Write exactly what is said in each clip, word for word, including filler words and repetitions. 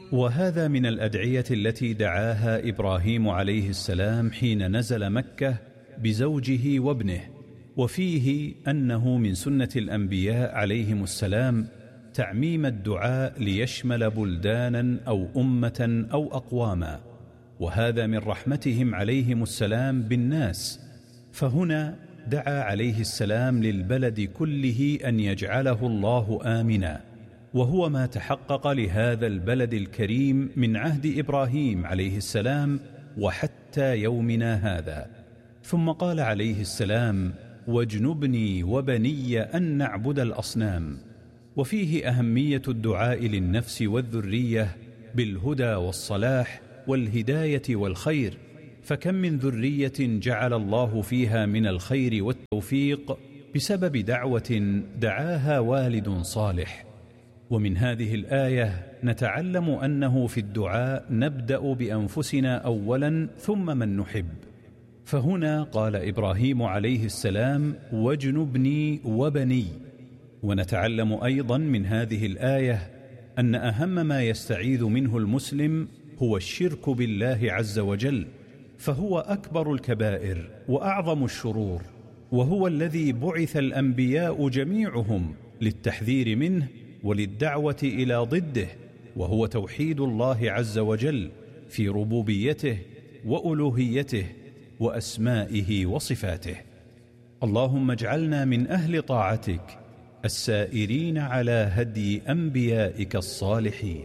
وهذا من الأدعية التي دعاها إبراهيم عليه السلام حين نزل مكة بزوجه وابنه، وفيه أنه من سنة الأنبياء عليهم السلام تعميم الدعاء ليشمل بلدانا أو أمة أو أقواما، وهذا من رحمتهم عليهم السلام بالناس. فهنا دعا عليه السلام للبلد كله أن يجعله الله آمنا، وهو ما تحقق لهذا البلد الكريم من عهد إبراهيم عليه السلام وحتى يومنا هذا. ثم قال عليه السلام: واجنبني وبني أن نعبد الأصنام. وفيه أهمية الدعاء للنفس والذرية بالهدى والصلاح والهداية والخير، فكم من ذرية جعل الله فيها من الخير والتوفيق بسبب دعوة دعاها والد صالح. ومن هذه الآية نتعلم أنه في الدعاء نبدأ بأنفسنا أولا ثم من نحب، فهنا قال إبراهيم عليه السلام: واجنبني وبني. ونتعلم أيضا من هذه الآية أن أهم ما يستعيذ منه المسلم هو الشرك بالله عز وجل، فهو أكبر الكبائر وأعظم الشرور، وهو الذي بعث الأنبياء جميعهم للتحذير منه وللدعوة إلى ضده، وهو توحيد الله عز وجل في ربوبيته وألوهيته وأسمائه وصفاته. اللهم اجعلنا من أهل طاعتك السائرين على هدي أنبيائك الصالحين.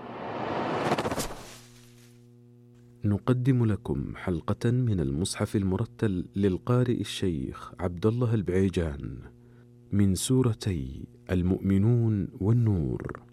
نقدم لكم حلقة من المصحف المرتل للقارئ الشيخ عبد الله البعيجان من سورتي المؤمنون والنور.